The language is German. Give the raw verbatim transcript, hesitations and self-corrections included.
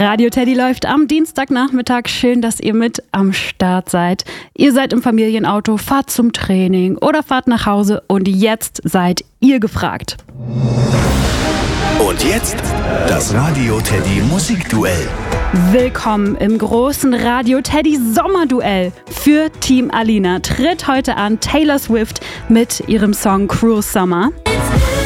Radio Teddy läuft am Dienstagnachmittag. Schön, dass ihr mit am Start seid. Ihr seid im Familienauto, fahrt zum Training oder fahrt nach Hause und jetzt seid ihr gefragt. Und jetzt das Radio Teddy Musikduell. Willkommen im großen Radio Teddy Sommerduell. Für Team Alina tritt heute an Taylor Swift mit ihrem Song Cruel Summer.